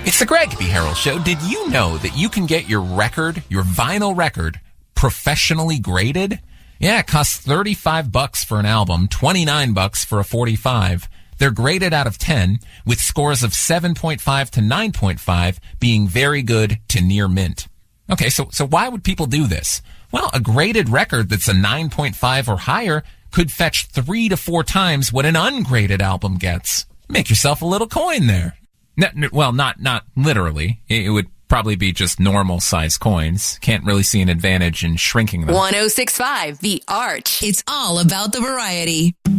It's the Greg B. Harrell Show. Did you know that you can get your record, your vinyl record, professionally graded? Yeah, it costs $35 for an album, $29 for a 45. They're graded out of 10, with scores of 7.5 to 9.5 being very good to near mint. Okay, so why would people do this? Well, a graded record that's a 9.5 or higher could fetch 3 to 4 times what an ungraded album gets. Make yourself a little coin there. Well, not literally. It would probably be just normal size coins. Can't really see an advantage in shrinking them. 106.5 The Arch. It's all about the variety.